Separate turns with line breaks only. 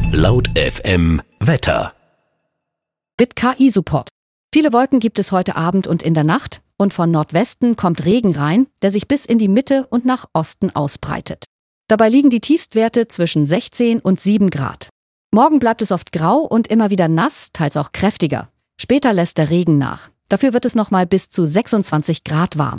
Laut FM Wetter.
Mit KI-Support. Viele Wolken gibt es heute Abend und in der Nacht und von Nordwesten kommt Regen rein, der sich bis in die Mitte und nach Osten ausbreitet. Dabei liegen die Tiefstwerte zwischen 16 und 7 Grad. Morgen bleibt es oft grau und immer wieder nass, teils auch kräftiger. Später lässt der Regen nach. Dafür wird es nochmal bis zu 26 Grad warm.